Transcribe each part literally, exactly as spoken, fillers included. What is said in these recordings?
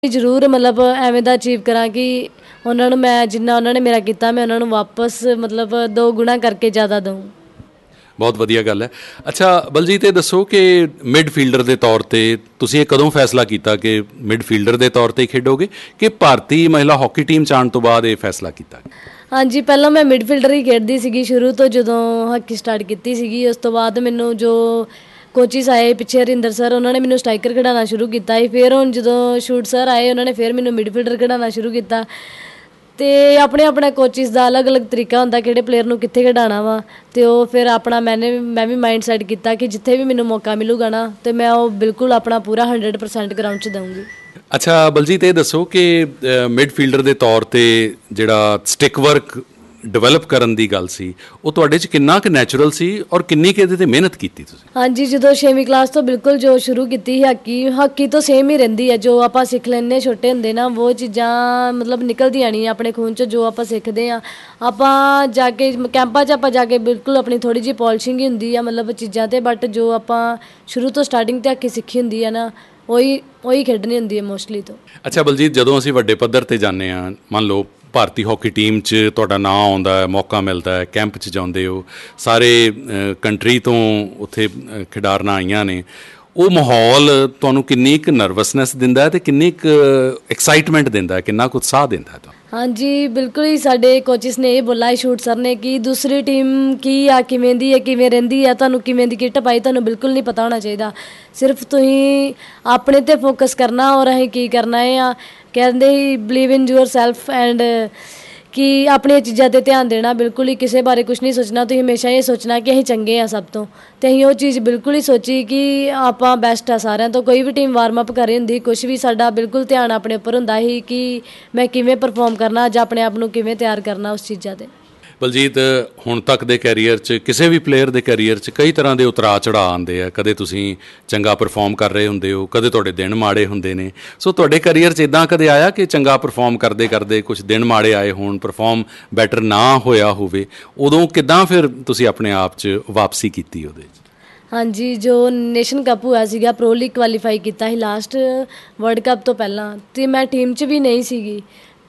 ਜ਼ਰੂਰ ਮਤਲਬ ਐਵੇਂ ਦਾ ਅਚੀਵ ਕਰਾਂ ਕਿ ਉਹਨਾਂ ਨੂੰ ਮੈਂ ਜਿੰਨਾ ਉਹਨਾਂ ਨੇ ਮੇਰਾ ਕੀਤਾ ਮੈਂ ਉਹਨਾਂ ਨੂੰ ਵਾਪਸ ਮਤਲਬ ਦੋ ਗੁਣਾ ਕਰਕੇ ਜ਼ਿਆਦਾ ਦਊਂ। ਬਹੁਤ ਵਧੀਆ ਗੱਲ ਹੈ। ਅੱਛਾ ਬਲਜੀਤ, ਇਹ ਦੱਸੋ ਕਿ ਮਿਡ ਫੀਲਡਰ ਦੇ ਤੌਰ 'ਤੇ ਤੁਸੀਂ ਇਹ ਕਦੋਂ ਫੈਸਲਾ ਕੀਤਾ ਕਿ ਮਿਡ ਫੀਲਡਰ ਦੇ ਤੌਰ 'ਤੇ ਖੇਡੋਗੇ, ਕਿ ਭਾਰਤੀ ਮਹਿਲਾ ਹਾਕੀ ਟੀਮ 'ਚ ਆਉਣ ਤੋਂ ਬਾਅਦ ਇਹ ਫੈਸਲਾ ਕੀਤਾ? ਹਾਂਜੀ, ਪਹਿਲਾਂ ਮੈਂ ਮਿਡ ਫੀਲਡਰ ਹੀ ਖੇਡਦੀ ਸੀਗੀ ਸ਼ੁਰੂ ਤੋਂ, ਜਦੋਂ ਹਾਕੀ ਸਟਾਰਟ ਕੀਤੀ ਸੀਗੀ। ਉਸ ਤੋਂ ਬਾਅਦ ਮੈਨੂੰ ਜੋ ਕੋਚਿਸ ਆਏ ਪਿੱਛੇ ਹਰਿੰਦਰ ਸਰ, ਉਹਨਾਂ ਨੇ ਮੈਨੂੰ ਸਟਰਾਈਕਰ ਖਿਡਾਉਣਾ ਸ਼ੁਰੂ ਕੀਤਾ ਸੀ। ਫਿਰ ਹੁਣ ਜਦੋਂ ਸ਼ੂਟ ਸਰ ਆਏ, ਉਹਨਾਂ ਨੇ ਫਿਰ ਮੈਨੂੰ ਮਿਡ ਫੀਲਡਰ ਖਿਡਾਉਣਾ ਸ਼ੁਰੂ ਕੀਤਾ। ਅਤੇ ਆਪਣੇ ਆਪਣੇ ਕੋਚਿਸ ਦਾ ਅਲੱਗ ਅਲੱਗ ਤਰੀਕਾ ਹੁੰਦਾ ਕਿਹੜੇ ਪਲੇਅਰ ਨੂੰ ਕਿੱਥੇ ਖਿਡਾਉਣਾ ਵਾ, ਅਤੇ ਉਹ ਫਿਰ ਆਪਣਾ ਮੈਨੇ ਮੈਂ ਵੀ ਮਾਈਂਡ ਸੈੱਟ ਕੀਤਾ ਕਿ ਜਿੱਥੇ ਵੀ ਮੈਨੂੰ ਮੌਕਾ ਮਿਲੂਗਾ ਨਾ, ਅਤੇ ਮੈਂ ਉਹ ਬਿਲਕੁਲ ਆਪਣਾ ਪੂਰਾ ਹੰਡਰਡ ਪਰਸੈਂਟ ਗਰਾਊਂਡ 'ਚ ਦਊਂਗੀ। ਅੱਛਾ ਬਲਜੀਤ, ਇਹ ਦੱਸੋ ਕਿ ਮਿਡ ਫੀਲਡਰ ਦੇ ਤੌਰ 'ਤੇ ਜਿਹੜਾ ਸਟਿਕ ਵਰਕ ਡਿਵੈਲਪ ਕਰਨ ਦੀ ਗੱਲ ਸੀ, ਉਹ ਤੁਹਾਡੇ 'ਚ ਕਿੰਨਾ ਕੁ ਨੈਚੁਰਲ ਸੀ ਔਰ ਕਿੰਨੀ ਕੁ ਇਹਦੇ 'ਤੇ ਮਿਹਨਤ ਕੀਤੀ ਤੁਸੀਂ? ਹਾਂਜੀ, ਜਦੋਂ ਛੇਵੀਂ ਕਲਾਸ ਤੋਂ ਬਿਲਕੁਲ ਜੋ ਸ਼ੁਰੂ ਕੀਤੀ ਸੀ ਹਾਕੀ, ਹਾਕੀ ਤੋਂ ਸੇਮ ਹੀ ਰਹਿੰਦੀ ਹੈ। ਜੋ ਆਪਾਂ ਸਿੱਖ ਲੈਂਦੇ ਛੋਟੇ ਹੁੰਦੇ ਨਾ, ਉਹ ਚੀਜ਼ਾਂ ਮਤਲਬ ਨਿਕਲਦੀਆਂ ਨਹੀਂ ਆਪਣੇ ਖੂਨ 'ਚ। ਜੋ ਆਪਾਂ ਸਿੱਖਦੇ ਹਾਂ, ਆਪਾਂ ਜਾ ਕੇ ਕੈਂਪਾਂ 'ਚ ਆਪਾਂ ਜਾ ਕੇ ਬਿਲਕੁਲ ਆਪਣੀ ਥੋੜ੍ਹੀ ਜਿਹੀ ਪੋਲਿਸ਼ਿੰਗ ਹੀ ਹੁੰਦੀ ਆ ਮਤਲਬ ਚੀਜ਼ਾਂ 'ਤੇ, ਬਟ ਜੋ ਆਪਾਂ ਸ਼ੁਰੂ ਤੋਂ ਸਟਾਰਟਿੰਗ 'ਤੇ ਹਾਕੀ ਸਿੱਖੀ ਹੁੰਦੀ ਆ ਨਾ, ਉਹੀ ਉਹੀ ਖੇਡਣੀ ਹੁੰਦੀ ਹੈ ਮੋਸਟਲੀ ਤੋਂ। ਅੱਛਾ ਬਲਜੀਤ, ਜਦੋਂ ਅਸੀਂ ਵੱਡੇ ਪੱਧਰ 'ਤੇ ਜਾਂਦੇ ਹਾਂ, ਮੰਨ ਲਓ ਭਾਰਤੀ ਹਾਕੀ ਟੀਮ 'ਚ ਤੁਹਾਡਾ ਨਾਂ ਆਉਂਦਾ ਹੈ, ਮੌਕਾ ਮਿਲਦਾ ਹੈ, ਕੈਂਪ 'ਚ ਜਾਂਦੇ ਹੋ, ਸਾਰੇ ਕੰਟਰੀ ਤੋਂ ਉੱਥੇ ਖਿਡਾਰਨਾਂ ਆਈਆਂ ਨੇ, ਉਹ ਮਾਹੌਲ ਤੁਹਾਨੂੰ ਕਿੰਨੀ ਕੁ ਨਰਵਸਨੈਸ ਦਿੰਦਾ ਹੈ ਅਤੇ ਕਿੰਨੀ ਕੁ ਐਕਸਾਈਟਮੈਂਟ ਦਿੰਦਾ ਹੈ, ਕਿੰਨਾ ਕੁ ਉਤਸ਼ਾਹ ਦਿੰਦਾ ਹੈ ਤੁਹਾਨੂੰ? ਹਾਂਜੀ ਬਿਲਕੁਲ ਹੀ, ਸਾਡੇ ਕੋਚਿਸ ਨੇ ਇਹ ਬੋਲਾ ਸ਼ੂਟ ਸਰ ਨੇ ਕਿ ਦੂਸਰੀ ਟੀਮ ਕੀ ਆ, ਕਿਵੇਂ ਦੀ ਹੈ, ਕਿਵੇਂ ਰਹਿੰਦੀ ਆ, ਤੁਹਾਨੂੰ ਕਿਵੇਂ ਦੀ ਕਿੱਟ ਪਾਈ ਤੁਹਾਨੂੰ ਬਿਲਕੁਲ ਨਹੀਂ ਪਤਾ ਹੋਣਾ ਚਾਹੀਦਾ। ਸਿਰਫ ਤੁਸੀਂ ਆਪਣੇ 'ਤੇ ਫੋਕਸ ਕਰਨਾ ਔਰ ਅਸੀਂ ਕੀ ਕਰਨਾ ਹੈ ਆ, ਕਹਿੰਦੇ ਹੀ believe in your self and ਕਿ ਆਪਣੀਆਂ ਚੀਜ਼ਾਂ 'ਤੇ ਧਿਆਨ ਦੇਣਾ, ਬਿਲਕੁਲ ਹੀ ਕਿਸੇ ਬਾਰੇ ਕੁਛ ਨਹੀਂ ਸੋਚਣਾ। ਤੁਸੀਂ ਹਮੇਸ਼ਾ ਇਹ ਸੋਚਣਾ ਕਿ ਅਸੀਂ ਚੰਗੇ ਹਾਂ ਸਭ ਤੋਂ, ਅਤੇ ਅਸੀਂ ਉਹ ਚੀਜ਼ ਬਿਲਕੁਲ ਹੀ ਸੋਚੀ ਕਿ ਆਪਾਂ ਬੈਸਟ ਆ ਸਾਰਿਆਂ ਤੋਂ। ਕੋਈ ਵੀ ਟੀਮ ਵਾਰਮ ਅਪ ਕਰ ਰਹੀ ਹੁੰਦੀ, ਕੁਛ ਵੀ, ਸਾਡਾ ਬਿਲਕੁਲ ਧਿਆਨ ਆਪਣੇ ਉੱਪਰ ਹੁੰਦਾ ਸੀ ਕਿ ਮੈਂ ਕਿਵੇਂ ਪਰਫੋਰਮ ਕਰਨਾ, ਅੱਜ ਆਪਣੇ ਆਪ ਨੂੰ ਕਿਵੇਂ ਤਿਆਰ ਕਰਨਾ ਉਸ ਚੀਜ਼ਾਂ 'ਤੇ। ਬਲਜੀਤ, ਹੁਣ ਤੱਕ ਦੇ ਕੈਰੀਅਰ 'ਚ ਕਿਸੇ ਵੀ ਪਲੇਅਰ ਦੇ ਕੈਰੀਅਰ 'ਚ ਕਈ ਤਰ੍ਹਾਂ ਦੇ ਉਤਰਾਅ ਚੜ੍ਹਾਅ ਆਉਂਦੇ ਆ। ਕਦੇ ਤੁਸੀਂ ਚੰਗਾ ਪਰਫੋਰਮ ਕਰ ਰਹੇ ਹੁੰਦੇ ਹੋ, ਕਦੇ ਤੁਹਾਡੇ ਦਿਨ ਮਾੜੇ ਹੁੰਦੇ ਨੇ। ਸੋ ਤੁਹਾਡੇ ਕੈਰੀਅਰ 'ਚ ਇੱਦਾਂ ਕਦੇ ਆਇਆ ਕਿ ਚੰਗਾ ਪਰਫੋਰਮ ਕਰਦੇ ਕਰਦੇ ਕੁਛ ਦਿਨ ਮਾੜੇ ਆਏ ਹੋਣ, ਪਰਫੋਰਮ ਬੈਟਰ ਨਾ ਹੋਇਆ ਹੋਵੇ, ਉਦੋਂ ਕਿੱਦਾਂ ਫਿਰ ਤੁਸੀਂ ਆਪਣੇ ਆਪ 'ਚ ਵਾਪਸੀ ਕੀਤੀ ਉਹਦੇ 'ਚ? ਹਾਂਜੀ, ਜੋ ਨੇਸ਼ਨ ਕੱਪ ਹੋਇਆ ਸੀਗਾ, ਪ੍ਰੋ ਲੀਗ ਕੁਆਲੀਫਾਈ ਕੀਤਾ ਸੀ ਲਾਸਟ ਵਰਲਡ ਕੱਪ ਤੋਂ ਪਹਿਲਾਂ, ਅਤੇ ਮੈਂ ਟੀਮ 'ਚ ਵੀ ਨਹੀਂ ਸੀਗੀ,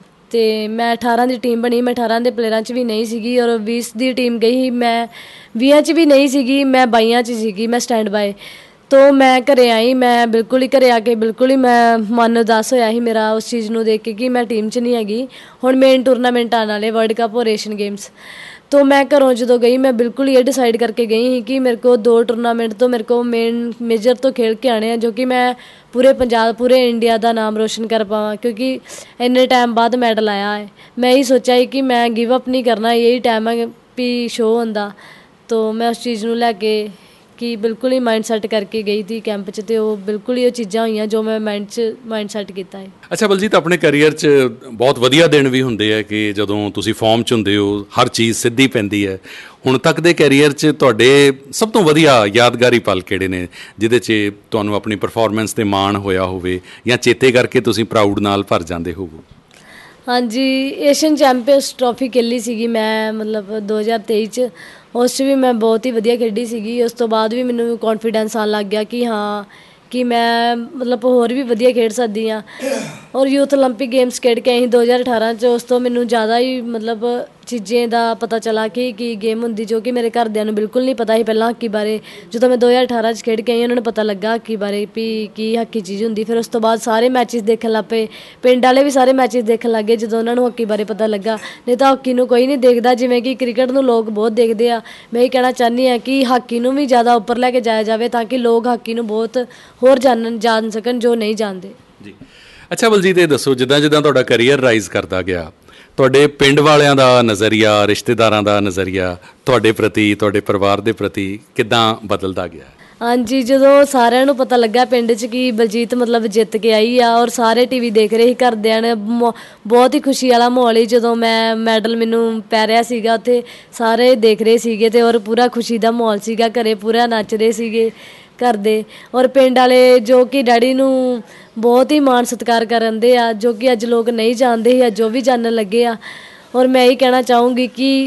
ਅਤੇ ਮੈਂ ਅਠਾਰਾਂ ਦੀ ਟੀਮ ਬਣੀ, ਮੈਂ ਅਠਾਰਾਂ ਦੇ ਪਲੇਅਰਾਂ 'ਚ ਵੀ ਨਹੀਂ ਸੀਗੀ, ਔਰ ਵੀਹ ਦੀ ਟੀਮ ਗਈ ਸੀ, ਮੈਂ ਵੀਹਾਂ 'ਚ ਵੀ ਨਹੀਂ ਸੀਗੀ, ਮੈਂ ਬਾਈਆਂ 'ਚ ਸੀਗੀ, ਮੈਂ ਸਟੈਂਡ ਬਾਏ ਤੋਂ ਮੈਂ ਘਰ ਆਈ। ਮੈਂ ਬਿਲਕੁਲ ਹੀ ਘਰ ਆ ਕੇ ਬਿਲਕੁਲ ਹੀ ਮੈਂ ਮਨ ਉਦਾਸ ਹੋਇਆ ਸੀ ਮੇਰਾ ਉਸ ਚੀਜ਼ ਨੂੰ ਦੇਖ ਕੇ ਕਿ ਮੈਂ ਟੀਮ 'ਚ ਨਹੀਂ ਹੈਗੀ। ਹੁਣ ਮੇਨ ਟੂਰਨਾਮੈਂਟ ਆਉਣ ਵਾਲੇ ਵਰਲਡ ਕੱਪ ਔਰ ਏਸ਼ੀਅਨ ਗੇਮਸ, ਤੋਂ ਮੈਂ ਘਰੋਂ ਜਦੋਂ ਗਈ ਮੈਂ ਬਿਲਕੁਲ ਇਹ ਡਿਸਾਈਡ ਕਰਕੇ ਗਈ ਸੀ ਕਿ ਮੇਰੇ ਕੋਲ ਦੋ ਟੂਰਨਾਮੈਂਟ ਤੋਂ ਮੇਰੇ ਕੋਲ ਮੇਨ ਮੇਜਰ ਤੋਂ ਖੇਡ ਕੇ ਆਉਣੇ ਆ, ਜੋ ਕਿ ਮੈਂ ਪੂਰੇ ਪੰਜਾਬ ਪੂਰੇ ਇੰਡੀਆ ਦਾ ਨਾਮ ਰੋਸ਼ਨ ਕਰ ਪਾਵਾਂ, ਕਿਉਂਕਿ ਇੰਨੇ ਟਾਈਮ ਬਾਅਦ ਮੈਡਲ ਆਇਆ ਹੈ। ਮੈਂ ਇਹੀ ਸੋਚਿਆ ਸੀ ਕਿ ਮੈਂ ਗਿਵ ਅਪ ਨਹੀਂ ਕਰਨਾ, ਇਹੀ ਟਾਈਮ ਹੈ ਵੀ ਸ਼ੋਅ ਹੁੰਦਾ। ਤੋਂ ਮੈਂ ਉਸ ਚੀਜ਼ ਨੂੰ ਲੈ ਕੇ ਕਿ ਬਿਲਕੁਲ ਹੀ ਮਾਈਂਡ ਸੈੱਟ ਕਰਕੇ ਗਈ ਸੀ ਕੈਂਪ 'ਚ, ਅਤੇ ਉਹ ਬਿਲਕੁਲ ਹੀ ਉਹ ਚੀਜ਼ਾਂ ਹੋਈਆਂ ਜੋ ਮੈਂ ਮਾਈਂਡ 'ਚ ਮਾਈਂਡ ਸੈੱਟ ਕੀਤਾ ਹੈ। ਅੱਛਾ ਬਲਜੀਤ, ਆਪਣੇ ਕਰੀਅਰ 'ਚ ਬਹੁਤ ਵਧੀਆ ਦਿਨ ਵੀ ਹੁੰਦੇ ਹੈ ਕਿ ਜਦੋਂ ਤੁਸੀਂ ਫਾਰਮ 'ਚ ਹੁੰਦੇ ਹੋ, ਹਰ ਚੀਜ਼ ਸਿੱਧੀ ਪੈਂਦੀ ਹੈ। ਹੁਣ ਤੱਕ ਦੇ ਕੈਰੀਅਰ 'ਚ ਤੁਹਾਡੇ ਸਭ ਤੋਂ ਵਧੀਆ ਯਾਦਗਾਰੀ ਪਲ ਕਿਹੜੇ ਨੇ, ਜਿਹਦੇ 'ਚ ਤੁਹਾਨੂੰ ਆਪਣੀ ਪਰਫੋਰਮੈਂਸ 'ਤੇ ਮਾਣ ਹੋਇਆ ਹੋਵੇ ਜਾਂ ਚੇਤੇ ਕਰਕੇ ਤੁਸੀਂ ਪ੍ਰਾਊਡ ਨਾਲ ਭਰ ਜਾਂਦੇ ਹੋਵੋ? ਹਾਂਜੀ, ਏਸ਼ੀਅਨ ਚੈਂਪੀਅਨਸ ਟਰੋਫੀ ਖੇਲੀ ਸੀਗੀ ਮੈਂ ਮਤਲਬ ਦੋ ਹਜ਼ਾਰ ਤੇਈ 'ਚ, ਉਸ 'ਚ ਵੀ ਮੈਂ ਬਹੁਤ ਹੀ ਵਧੀਆ ਖੇਡੀ ਸੀਗੀ। ਉਸ ਤੋਂ ਬਾਅਦ ਵੀ ਮੈਨੂੰ ਕੌਨਫੀਡੈਂਸ ਆਉਣ ਲੱਗ ਗਿਆ ਕਿ ਹਾਂ ਕਿ ਮੈਂ ਮਤਲਬ ਹੋਰ ਵੀ ਵਧੀਆ ਖੇਡ ਸਕਦੀ ਹਾਂ। ਔਰ ਯੂਥ ਓਲੰਪਿਕ ਗੇਮਸ ਖੇਡ ਕੇ ਆਈ ਦੋ ਹਜ਼ਾਰ ਅਠਾਰਾਂ 'ਚ, ਉਸ ਤੋਂ ਮੈਨੂੰ ਜ਼ਿਆਦਾ ਹੀ ਮਤਲਬ ਚੀਜ਼ਾਂ ਦਾ ਪਤਾ ਚੱਲਾ ਕਿ ਕੀ ਗੇਮ ਹੁੰਦੀ, ਜੋ ਕਿ ਮੇਰੇ ਘਰਦਿਆਂ ਨੂੰ ਬਿਲਕੁਲ ਨਹੀਂ ਪਤਾ ਸੀ ਪਹਿਲਾਂ ਹਾਕੀ ਬਾਰੇ। ਜਦੋਂ ਮੈਂ ਦੋ ਹਜ਼ਾਰ ਅਠਾਰਾਂ 'ਚ ਖੇਡ ਕੇ ਆਈ, ਉਹਨਾਂ ਨੂੰ ਪਤਾ ਲੱਗਾ ਹਾਕੀ ਬਾਰੇ ਵੀ ਕੀ ਹਾਕੀ ਚੀਜ਼ ਹੁੰਦੀ। ਫਿਰ ਉਸ ਤੋਂ ਬਾਅਦ ਸਾਰੇ ਮੈਚਿਸ ਦੇਖਣ ਲੱਗ ਪਏ, ਪਿੰਡ ਵਾਲੇ ਵੀ ਸਾਰੇ ਮੈਚਿਸ ਦੇਖਣ ਲੱਗ ਗਏ ਜਦੋਂ ਉਹਨਾਂ ਨੂੰ ਹਾਕੀ ਬਾਰੇ ਪਤਾ ਲੱਗਾ। ਨਹੀਂ ਤਾਂ ਹਾਕੀ ਨੂੰ ਕੋਈ ਨਹੀਂ ਦੇਖਦਾ, ਜਿਵੇਂ ਕਿ ਕ੍ਰਿਕਟ ਨੂੰ ਲੋਕ ਬਹੁਤ ਦੇਖਦੇ ਆ। ਮੈਂ ਇਹ ਕਹਿਣਾ ਚਾਹੁੰਦੀ ਹਾਂ ਕਿ ਹਾਕੀ ਨੂੰ ਵੀ ਜ਼ਿਆਦਾ ਉੱਪਰ ਲੈ ਕੇ ਜਾਇਆ ਜਾਵੇ, ਤਾਂ ਕਿ ਲੋਕ ਹਾਕੀ ਨੂੰ ਬਹੁਤ ਹੋਰ ਜਾਣਨ ਜਾਣ ਸਕਣ ਜੋ ਨਹੀਂ ਜਾਣਦੇ ਜੀ। ਅੱਛਾ ਬਲਜੀਤ, ਇਹ ਦੱਸੋ ਜਿੱਦਾਂ ਜਿੱਦਾਂ ਤੁਹਾਡਾ ਕਰੀਅਰ ਰਾਈਜ਼ ਕਰਦਾ ਗਿਆ, ਤੁਹਾਡੇ ਪਿੰਡ ਵਾਲਿਆਂ ਦਾ ਨਜ਼ਰੀਆ, ਰਿਸ਼ਤੇਦਾਰਾਂ ਦਾ ਨਜ਼ਰੀਆ ਤੁਹਾਡੇ ਪ੍ਰਤੀ, ਤੁਹਾਡੇ ਪਰਿਵਾਰ ਦੇ ਪ੍ਰਤੀ ਕਿੱਦਾਂ ਬਦਲਦਾ ਗਿਆ? ਹਾਂਜੀ, ਜਦੋਂ ਸਾਰਿਆਂ ਨੂੰ ਪਤਾ ਲੱਗਾ ਪਿੰਡ 'ਚ ਕਿ ਬਲਜੀਤ ਮਤਲਬ ਜਿੱਤ ਕੇ ਆਈ ਆ, ਔਰ ਸਾਰੇ ਟੀ ਵੀ ਦੇਖ ਰਹੇ ਸੀ, ਘਰਦਿਆਂ ਨੇ ਬਹੁਤ ਹੀ ਖੁਸ਼ੀ ਵਾਲਾ ਮਾਹੌਲ ਸੀ। ਜਦੋਂ ਮੈਂ ਮੈਡਲ ਮੈਨੂੰ ਪੈ ਰਿਹਾ ਸੀਗਾ, ਉੱਥੇ ਸਾਰੇ ਦੇਖ ਰਹੇ ਸੀਗੇ, ਅਤੇ ਔਰ ਪੂਰਾ ਖੁਸ਼ੀ ਦਾ ਮਾਹੌਲ ਸੀਗਾ, ਘਰ ਪੂਰਾ ਨੱਚ ਰਹੇ ਸੀਗੇ ਘਰ ਦੇ। ਔਰ ਪਿੰਡ ਵਾਲੇ ਜੋ ਕਿ ਡੈਡੀ ਨੂੰ ਬਹੁਤ ਹੀ ਮਾਣ ਸਤਿਕਾਰ ਕਰਦੇ ਆ, ਜੋ ਕਿ ਅੱਜ ਲੋਕ ਨਹੀਂ ਜਾਣਦੇ ਸੀ, ਅੱਜ ਉਹ ਵੀ ਜਾਣਨ ਲੱਗੇ ਆ। ਔਰ ਮੈਂ ਇਹੀ ਕਹਿਣਾ ਚਾਹੂੰਗੀ ਕਿ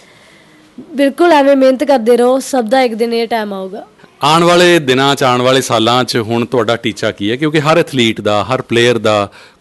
ਬਿਲਕੁਲ ਐਵੇਂ ਮਿਹਨਤ ਕਰਦੇ ਰਹੋ, ਸਭ ਦਾ ਇੱਕ ਦਿਨ ਇਹ ਟਾਈਮ ਆਊਗਾ। ਆਉਣ ਵਾਲੇ ਦਿਨਾਂ 'ਚ, ਆਉਣ ਵਾਲੇ ਸਾਲਾਂ 'ਚ ਹੁਣ ਤੁਹਾਡਾ ਟੀਚਾ ਕੀ ਹੈ? ਕਿਉਂਕਿ ਹਰ ਐਥਲੀਟ ਦਾ, ਹਰ ਪਲੇਅਰ ਦਾ